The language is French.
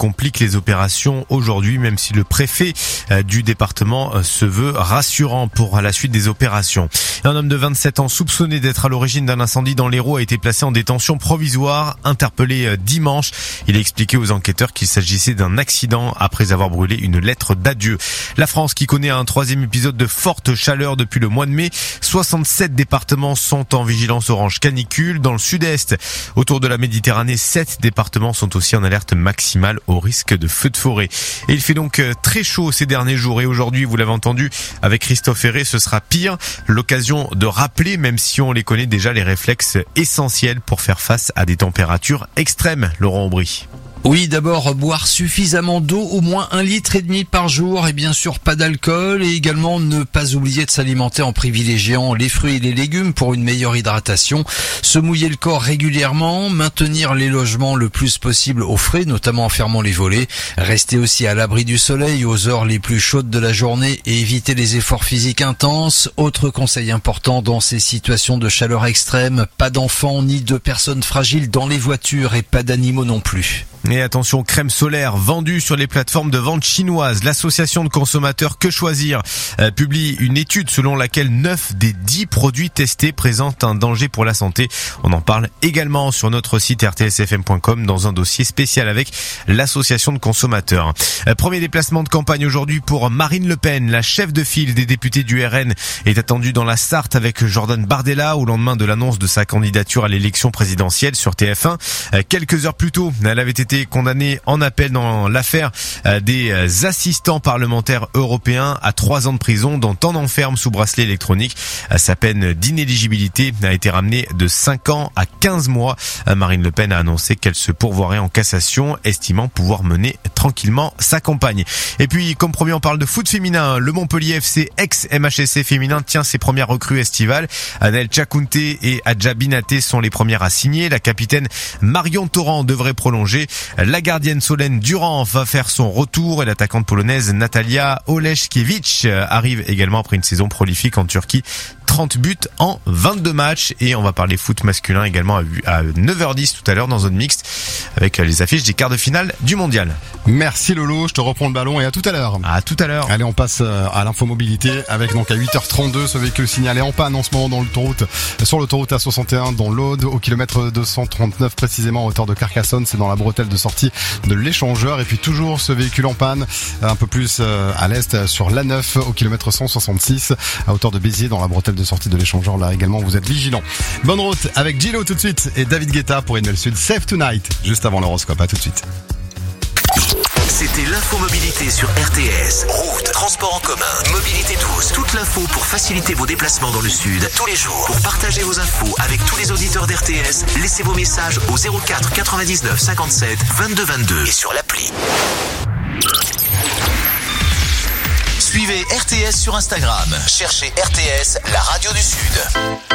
complique les opérations aujourd'hui, même si le préfet du département se veut rassurant pour la suite des opérations. Un homme de 27 ans soupçonné d'être à l'origine d'un incendie dans l'Hérault a été placé en détention provisoire, interpellé dimanche. Il a expliqué aux enquêteurs qu'il s'agissait d'un accident après avoir brûlé une lettre d'adieu. La France qui connaît un 3e épisode de forte chaleur depuis le mois de mai. 67 départements sont en vigilance orange canicule. Dans le sud-est, autour de la Méditerranée, 7 départements sont aussi en alerte maximale au risque de feux de forêt. Et il fait donc très chaud ces derniers jours. Et aujourd'hui, vous l'avez entendu avec Christophe Herré, ce sera pire. L'occasion de rappeler, même si on les connaît déjà, les réflexes essentiels pour faire face à des températures extrêmes. Laurent Aubry. Oui, d'abord, boire suffisamment d'eau, au moins 1,5 litre par jour, et bien sûr pas d'alcool, et également ne pas oublier de s'alimenter en privilégiant les fruits et les légumes pour une meilleure hydratation, se mouiller le corps régulièrement, maintenir les logements le plus possible au frais, notamment en fermant les volets, rester aussi à l'abri du soleil aux heures les plus chaudes de la journée et éviter les efforts physiques intenses. Autre conseil important dans ces situations de chaleur extrême, pas d'enfants ni de personnes fragiles dans les voitures et pas d'animaux non plus. Et attention, crème solaire vendue sur les plateformes de vente chinoises. L'association de consommateurs Que Choisir publie une étude selon laquelle 9 des 10 produits testés présentent un danger pour la santé. On en parle également sur notre site rtsfm.com dans un dossier spécial avec l'association de consommateurs. Premier déplacement de campagne aujourd'hui pour Marine Le Pen. La chef de file des députés du RN est attendue dans la Sarthe avec Jordan Bardella au lendemain de l'annonce de sa candidature à l'élection présidentielle sur TF1. Quelques heures plus tôt, elle avait été condamné en appel dans l'affaire des assistants parlementaires européens à 3 ans de prison, dont un enferme sous bracelet électronique. Sa peine d'inéligibilité a été ramenée de 5 ans à 15 mois. Marine Le Pen a annoncé qu'elle se pourvoirait en cassation, estimant pouvoir mener tranquillement sa campagne. Et puis, comme promis, on parle de foot féminin. Le Montpellier FC, ex-MHSC féminin, tient ses premières recrues estivales. Anel Chakounte et Adja Binaté sont les premières à signer. La capitaine Marion Torrent devrait prolonger. La gardienne Solène Durand va faire son retour et l'attaquante polonaise Natalia Oleszkiewicz arrive également après une saison prolifique en Turquie. 30 buts en 22 matchs. Et on va parler foot masculin également à 9h10 tout à l'heure dans Zone Mixte avec les affiches des quarts de finale du mondial. Merci Lolo, je te reprends le ballon et à tout à l'heure. À tout à l'heure. Allez, on passe à l'infomobilité avec donc à 8h32 ce véhicule signalé en panne en ce moment sur l'autoroute A61 dans l'Aude au kilomètre 239 précisément à hauteur de Carcassonne. C'est dans la bretelle de sortie de l'échangeur. Et puis toujours ce véhicule en panne un peu plus à l'est sur l'A9 au kilomètre 166 à hauteur de Béziers dans la bretelle de sortie de l'échangeur. Là également vous êtes vigilants. Bonne route avec Gillo tout de suite et David Guetta pour Enel Sud. Save Tonight juste avant l'horoscope. À tout de suite. C'était l'infomobilité sur RTS. Route, transport en commun, mobilité douce. Toute l'info pour faciliter vos déplacements dans le sud tous les jours. Pour partager vos infos avec tous les auditeurs d'RTS, laissez vos messages au 04 99 57 22 22 et sur l'appli. Suivez RTS sur Instagram. Cherchez RTS, la radio du Sud.